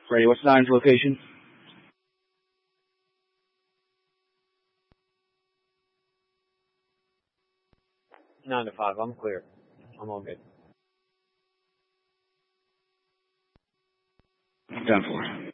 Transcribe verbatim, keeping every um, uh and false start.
Freddie, what's nine's location? Nine to five. I'm clear. I'm all good. Ten four.